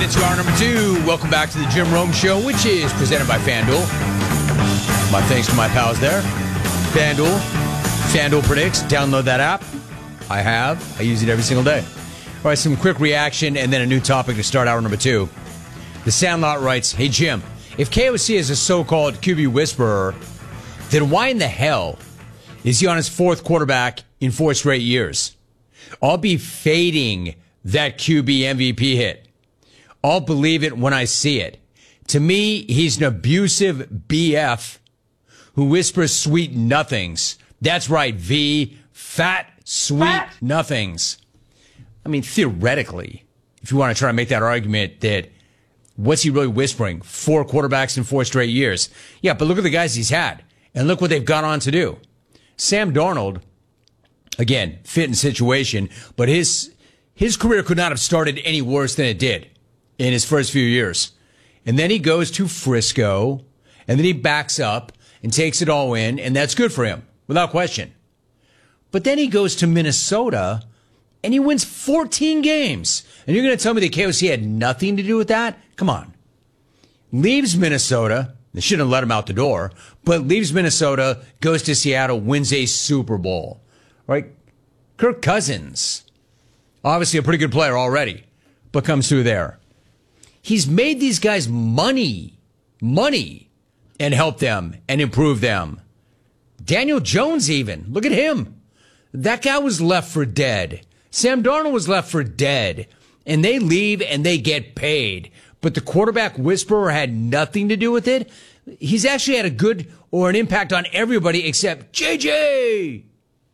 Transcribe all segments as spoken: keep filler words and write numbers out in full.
right, it's hour number two. Welcome back to the Jim Rome Show, which is presented by FanDuel. My thanks to my pals there. FanDuel. FanDuel Predicts. Download that app. I have. I use it every single day. All right, some quick reaction and then a new topic to start hour number two. The Sandlot writes, hey, Jim, if K O C is a so-called Q B whisperer, then why in the hell is he on his fourth quarterback in four straight years? I'll be fading that Q B M V P hit. I'll believe it when I see it. To me, he's an abusive B F who whispers sweet nothings. That's right, V. Fat, sweet fat. nothings. I mean, theoretically, if you want to try to make that argument that what's he really whispering? Four quarterbacks in four straight years. Yeah, but look at the guys he's had. And look what they've gone on to do. Sam Darnold, again, fit in situation, but his his career could not have started any worse than it did in his first few years. And then he goes to Frisco, and then he backs up and takes it all in, and that's good for him, without question. But then he goes to Minnesota, and he wins fourteen games. And you're going to tell me that K O C had nothing to do with that? Come on. Leaves Minnesota. They shouldn't have let him out the door, but leaves Minnesota, goes to Seattle, wins a Super Bowl. Right? Kirk Cousins, obviously a pretty good player already, but comes through there. He's made these guys money, money, and helped them and improved them. Daniel Jones even, look at him. That guy was left for dead. Sam Darnold was left for dead, and they leave and they get paid. But the quarterback whisperer had nothing to do with it. He's actually had a good or an impact on everybody except J J.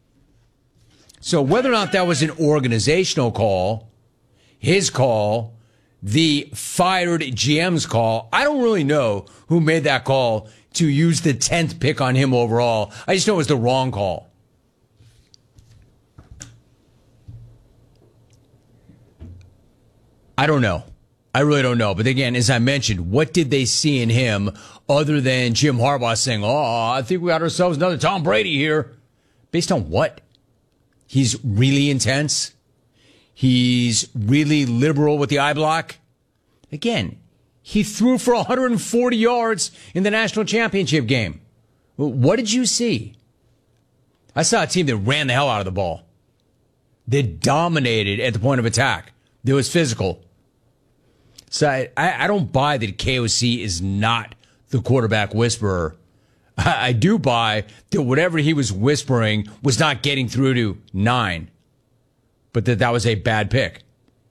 So whether or not that was an organizational call, his call, the fired G M's call, I don't really know who made that call to use the tenth pick on him overall. I just know it was the wrong call. I don't know. I really don't know. But again, as I mentioned, what did they see in him other than Jim Harbaugh saying, oh, I think we got ourselves another Tom Brady here? Based on what? He's really intense. He's really liberal with the eye block. Again, he threw for one hundred forty yards in the national championship game. What did you see? I saw a team that ran the hell out of the ball. They dominated at the point of attack. That was physical. So I, I don't buy that K O C is not the quarterback whisperer. I, I do buy that whatever he was whispering was not getting through to nine, but that that was a bad pick.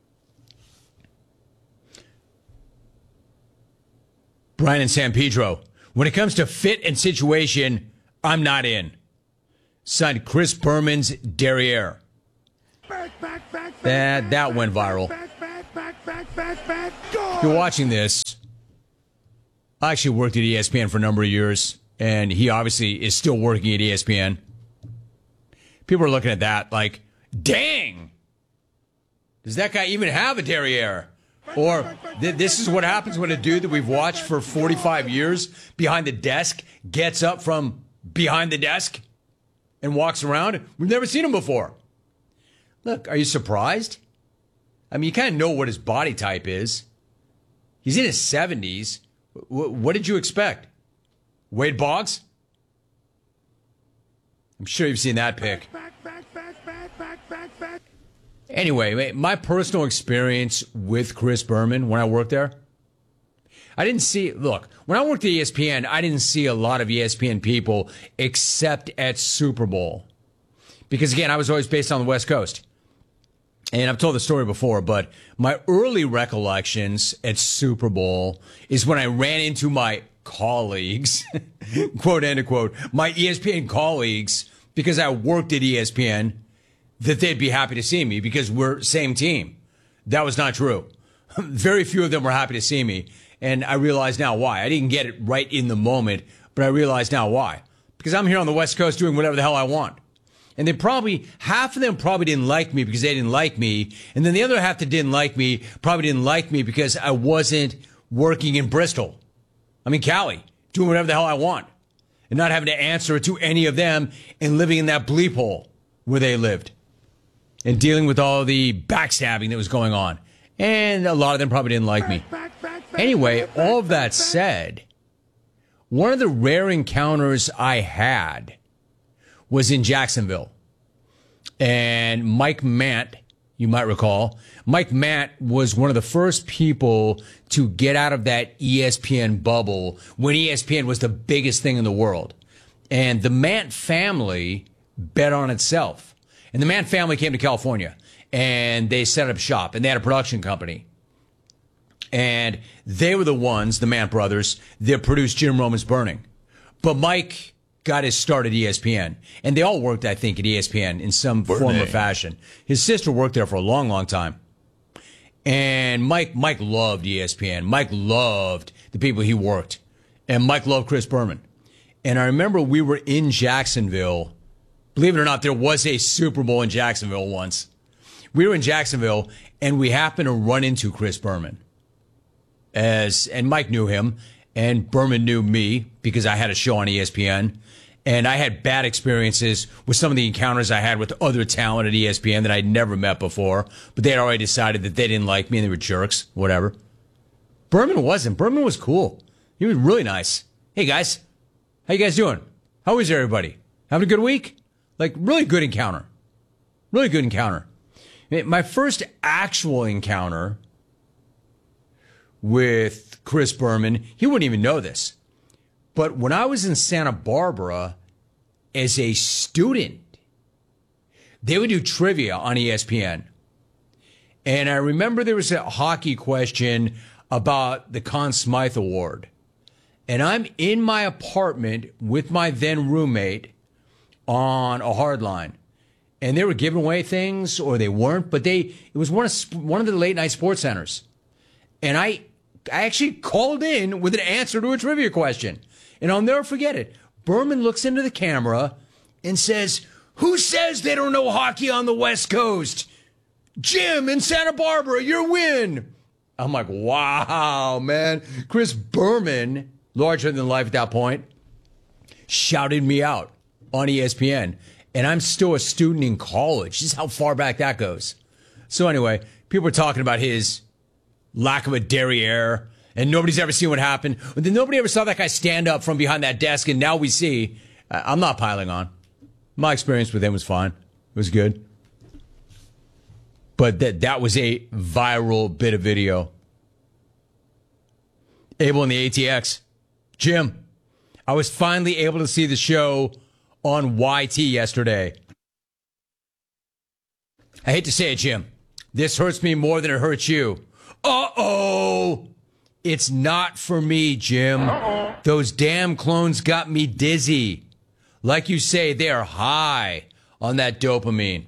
Brian and San Pedro, when it comes to fit and situation, I'm not in. Signed Chris Berman's derriere. Back, back, back, that, that went viral. Back, back, back, back, back, back, if you're watching this, I actually worked at E S P N for a number of years, and he obviously is still working at E S P N. People are looking at that like, dang, does that guy even have a derriere? Or th- this is what happens when a dude that we've watched for forty-five years behind the desk gets up from behind the desk and walks around. We've never seen him before. Look, are you surprised? I mean, you kind of know what his body type is. He's in his seventies. W- what did you expect? Wade Boggs? I'm sure you've seen that pick. Back, back, back, back, back, back, back. Anyway, my personal experience with Chris Berman when I worked there, I didn't see, look, when I worked at E S P N, I didn't see a lot of E S P N people except at Super Bowl. Because, again, I was always based on the West Coast. And I've told the story before, but my early recollections at Super Bowl is when I ran into my colleagues, quote, end quote, my E S P N colleagues, because I worked at E S P N, that they'd be happy to see me because we're same team. That was not true. Very few of them were happy to see me. And I realize now why. I didn't get it right in the moment, but I realize now why. Because I'm here on the West Coast doing whatever the hell I want. And they probably, half of them probably didn't like me because they didn't like me. And then the other half that didn't like me probably didn't like me because I wasn't working in Bristol. I'm in Cali, doing whatever the hell I want. And not having to answer to any of them and living in that bleep hole where they lived. And dealing with all the backstabbing that was going on. And a lot of them probably didn't like me. Anyway, all of that said, one of the rare encounters I had was in Jacksonville. And Mike Mant, you might recall, Mike Mant was one of the first people to get out of that E S P N bubble when E S P N was the biggest thing in the world. And the Mant family bet on itself. And the Mant family came to California and they set up shop and they had a production company. And they were the ones, the Mant brothers, that produced Jim Rome's Burning. But Mike got his start at E S P N. And they all worked, I think, at E S P N in some Burning. form or fashion. His sister worked there for a long, long time. And Mike, Mike loved E S P N. Mike loved the people he worked. And Mike loved Chris Berman. And I remember we were in Jacksonville. Believe it or not, there was a Super Bowl in Jacksonville once. We were in Jacksonville, and we happened to run into Chris Berman. As, and Mike knew him, and Berman knew me because I had a show on E S P N. And I had bad experiences with some of the encounters I had with other talent at E S P N that I'd never met before. But they had already decided that they didn't like me and they were jerks, whatever. Berman wasn't. Berman was cool. He was really nice. Hey, guys. How you guys doing? How is everybody? Having a good week? Like, really good encounter. Really good encounter. My first actual encounter with Chris Berman, he wouldn't even know this. But when I was in Santa Barbara as a student, they would do trivia on E S P N. And I remember there was a hockey question about the Conn Smythe Award. And I'm in my apartment with my then roommate on a hard line. And they were giving away things, or they weren't, but they it was one of one of the late night sports centers. And I I actually called in with an answer to a trivia question. And I'll never forget it. Berman looks into the camera and says, "Who says they don't know hockey on the West Coast? Jim in Santa Barbara, your win." I'm like, wow, man. Chris Berman, larger than life at that point, shouted me out on E S P N. And I'm still a student in college. Just how far back that goes. So anyway, people were talking about his lack of a derriere, and nobody's ever seen what happened. But then nobody ever saw that guy stand up from behind that desk, and now we see. I'm not piling on. My experience with him was fine. It was good. But that that was a viral bit of video. Abel in the A T X. Jim, I was finally able to see the show on Y T yesterday. I hate to say it, Jim. This hurts me more than it hurts you. Uh-oh! It's not for me, Jim. Uh-oh. Those damn clones got me dizzy. Like you say, they are high on that dopamine.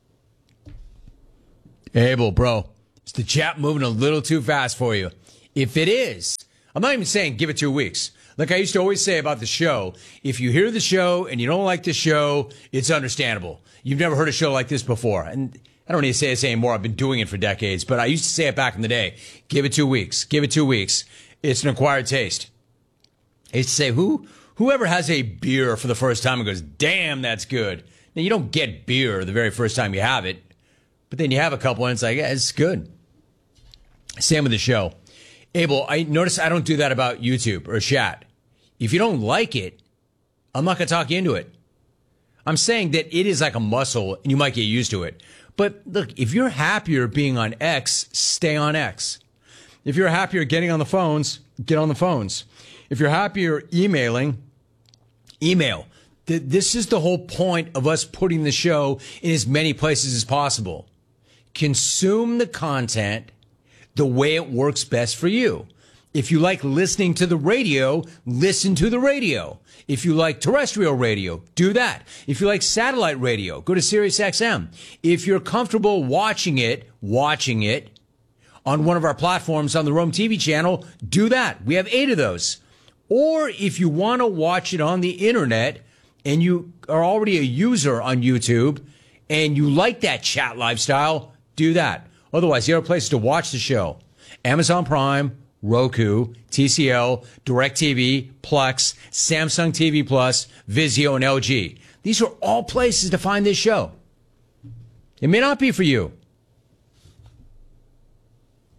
Abel, bro, is the chat moving a little too fast for you? If it is, I'm not even saying give it two weeks. Like I used to always say about the show, if you hear the show and you don't like the show, it's understandable. You've never heard a show like this before. And I don't need to say this anymore. I've been doing it for decades. But I used to say it back in the day. Give it two weeks. Give it two weeks. It's an acquired taste. I used to say, who, whoever has a beer for the first time and goes, damn, that's good. Now, you don't get beer the very first time you have it. But then you have a couple and it's like, yeah, it's good. Same with the show. Abel, I notice I don't do that about YouTube or chat. If you don't like it, I'm not going to talk you into it. I'm saying that it is like a muscle and you might get used to it. But look, if you're happier being on X, stay on X. If you're happier getting on the phones, get on the phones. If you're happier emailing, email. This is the whole point of us putting the show in as many places as possible. Consume the content the way it works best for you. If you like listening to the radio, listen to the radio. If you like terrestrial radio, do that. If you like satellite radio, go to Sirius X M. If you're comfortable watching it, watching it on one of our platforms on the Rome T V channel, do that. We have eight of those. Or if you want to watch it on the internet and you are already a user on YouTube and you like that chat lifestyle, do that. Otherwise, the other places to watch the show, Amazon Prime, Roku, T C L, DirecTV, Plex, Samsung T V Plus, Vizio, and L G. These are all places to find this show. It may not be for you.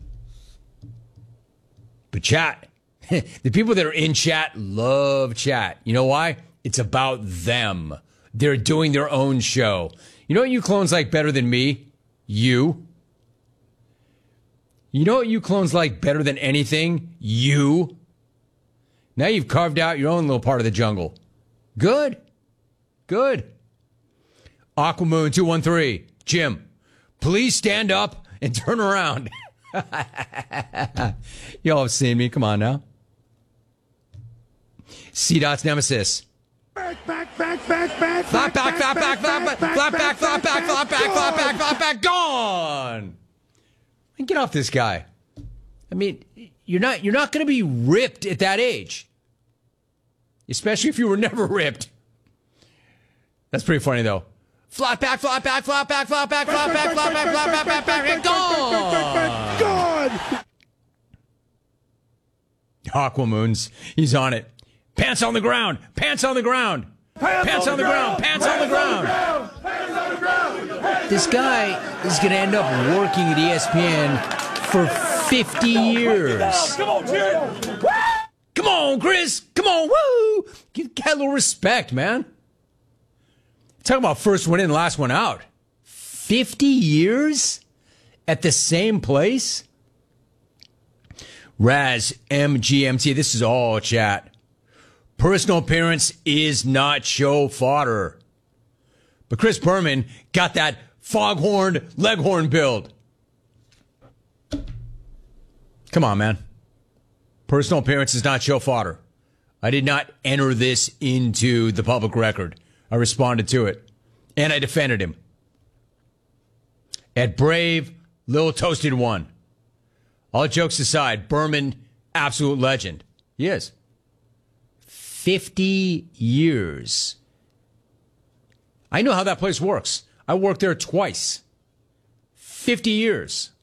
But chat, the people that are in chat love chat. You know why? It's about them. They're doing their own show. You know what you clones like better than me? You. You know what you clones like better than anything? You. Now you've carved out your own little part of the jungle. Good. Good. Aquamoon two one three. Jim, please stand up and turn around. Y'all have seen me. Come on now. C-Dot's Nemesis. Back, back, back, back, back, Flap back, flap back, flap back, flap back, flap back, flap back, flap back, flap back, gone. Get off this guy. I mean, you're not you're not going to be ripped at that age. Especially if you were never ripped. That's pretty funny, though. Flop back, flop back, flop back, flop back, flop back, flop back, flop back, flop back, gone. Gone. Aquamoons, he's on it. Pants on the ground, pants on the ground, pants on the ground, pants on the ground. This guy is going to end up working at E S P N for fifty years. Come on, Jim. Come on, Chris. Come on, woo. Get, get a little respect, man. Talking about first one in, last one out. fifty years at the same place? Raz M G M T, this is all chat. Personal appearance is not show fodder. But Chris Berman got that foghorn leghorn build. Come on, man. Personal appearance is not show fodder. I did not enter this into the public record. I responded to it. And I defended him. At Brave, Lil Toasted won. All jokes aside, Berman, absolute legend. He is. fifty years. I know how that place works. I worked there twice. fifty years.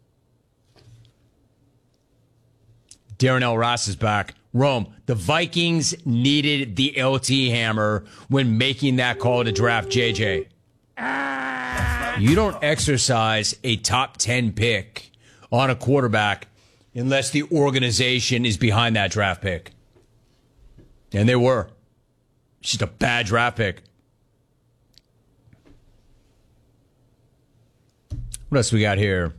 Darren L. Ross is back. Rome, the Vikings needed the L T hammer when making that call to draft J J. You don't exercise a top ten pick on a quarterback unless the organization is behind that draft pick. And they were. It's just a bad draft pick. What else we got here?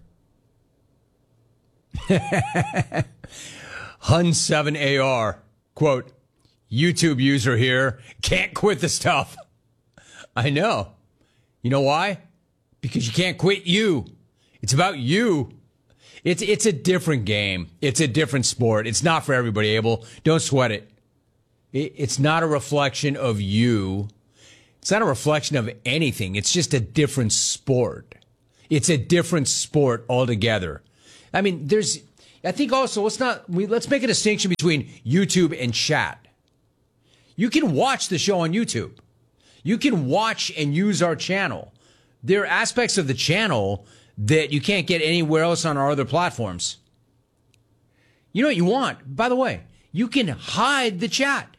Hun seven A R, quote, YouTube user here, can't quit the stuff. I know. You know why? Because you can't quit you. It's about you. It's it's a different game. It's a different sport. It's not for everybody, Abel. Don't sweat it. it. It's not a reflection of you. It's not a reflection of anything. It's just a different sport. It's a different sport altogether. I mean, there's... I think also let's not we let's make a distinction between YouTube and chat. You can watch the show on YouTube. You can watch and use our channel. There are aspects of the channel that you can't get anywhere else on our other platforms. You know what you want? By the way, you can hide the chat.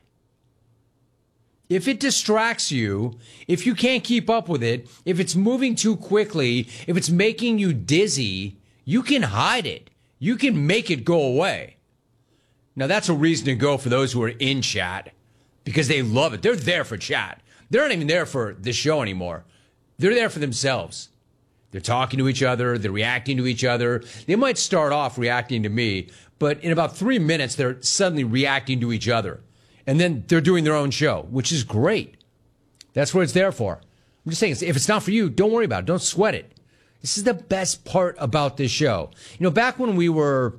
If it distracts you, if you can't keep up with it, if it's moving too quickly, if it's making you dizzy, you can hide it. You can make it go away. Now, that's a reason to go for those who are in chat because they love it. They're there for chat. They're not even there for the show anymore. They're there for themselves. They're talking to each other. They're reacting to each other. They might start off reacting to me, but in about three minutes, they're suddenly reacting to each other. And then they're doing their own show, which is great. That's what it's there for. I'm just saying, if it's not for you, don't worry about it. Don't sweat it. This is the best part about this show. You know, back when we were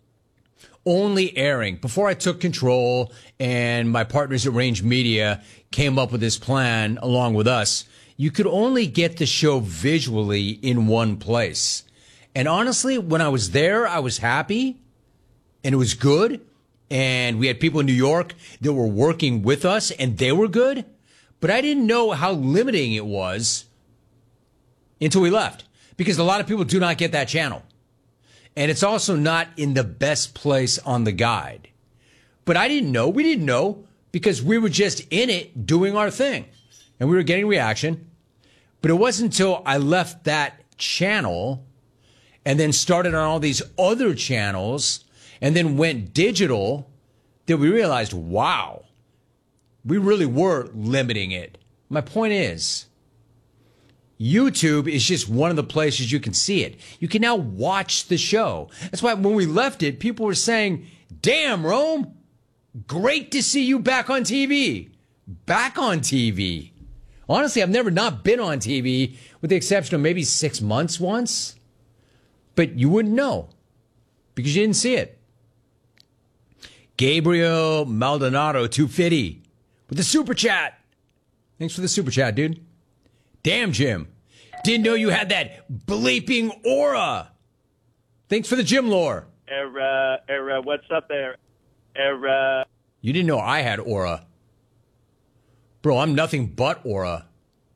only airing, before I took control and my partners at Range Media came up with this plan along with us, you could only get the show visually in one place. And honestly, when I was there, I was happy and it was good. And we had people in New York that were working with us and they were good. But I didn't know how limiting it was until we left. Because a lot of people do not get that channel. And it's also not in the best place on the guide. But I didn't know. We didn't know because we were just in it doing our thing. And we were getting reaction. But it wasn't until I left that channel and then started on all these other channels and then went digital that we realized, wow, we really were limiting it. My point is, YouTube is just one of the places you can see it. You can now watch the show. That's why when we left it, people were saying, damn, Rome, great to see you back on T V. Back on T V. Honestly, I've never not been on T V, with the exception of maybe six months once. But you wouldn't know because you didn't see it. Gabriel Maldonado two fifty with the super chat. Thanks for the super chat, dude. Damn, Jim. Didn't know you had that bleeping aura. Thanks for the gym lore. Era, era, what's up there? Era. You didn't know I had aura. Bro, I'm nothing but aura.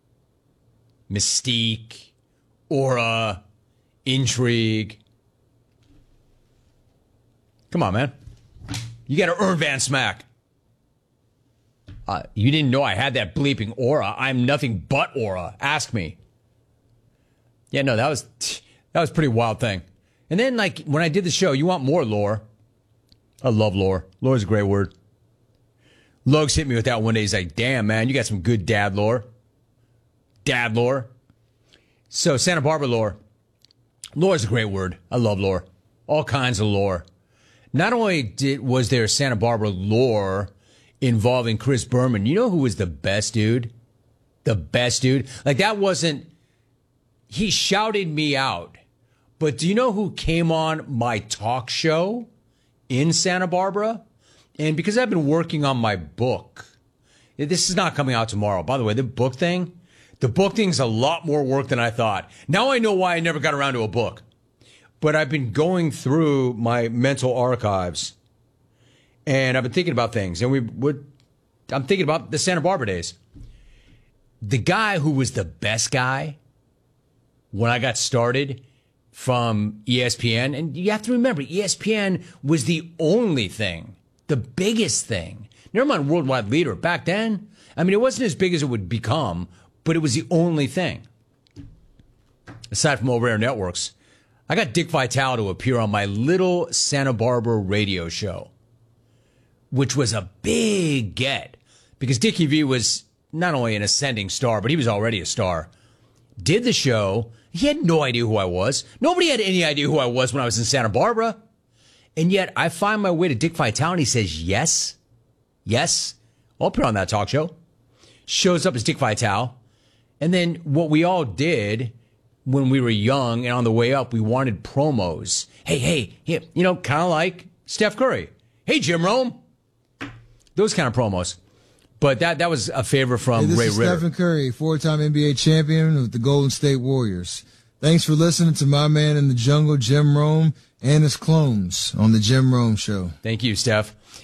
Mystique, aura, intrigue. Come on, man. You got to earn Van Smack. Uh, you didn't know I had that bleeping aura. I'm nothing but aura. Ask me. Yeah, no, that was that was a pretty wild thing. And then, like, when I did the show, you want more lore. I love lore. Lore is a great word. Lugs hit me with that one day. He's like, damn, man, you got some good dad lore. Dad lore. So, Santa Barbara lore. Lore is a great word. I love lore. All kinds of lore. Not only did was there Santa Barbara lore involving Chris Berman, you know who was the best dude? The best dude? Like, that wasn't... He shouted me out. But do you know who came on my talk show in Santa Barbara? And because I've been working on my book, this is not coming out tomorrow. By the way, the book thing, the book thing's a lot more work than I thought. Now I know why I never got around to a book. But I've been going through my mental archives, and I've been thinking about things. And we would, I'm thinking about the Santa Barbara days. The guy who was the best guy when I got started from E S P N, and you have to remember, E S P N was the only thing, the biggest thing. Never mind worldwide leader. Back then, I mean, it wasn't as big as it would become, but it was the only thing. Aside from over-air networks, I got Dick Vitale to appear on my little Santa Barbara radio show, which was a big get because Dickie V was not only an ascending star, but he was already a star. Did the show. He had no idea who I was. Nobody had any idea who I was when I was in Santa Barbara. And yet I find my way to Dick Vitale and he says, yes, yes, I'll appear on that talk show. Shows up as Dick Vitale. And then what we all did when we were young and on the way up, we wanted promos. Hey, hey, hey, you know, kind of like Steph Curry. Hey, Jim Rome. Those kind of promos. But that that was a favor from hey, this Ray is Ritter. Stephen Curry, four-time N B A champion with the Golden State Warriors. Thanks for listening to my man in the jungle, Jim Rome, and his clones on the Jim Rome Show. Thank you, Steph.